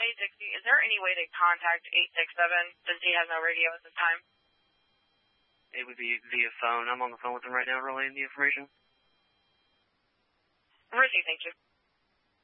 Dixie, is there any way to contact 867 since he has no radio at this time? It would be via phone. I'm on the phone with him right now relaying the information. Received, thank you.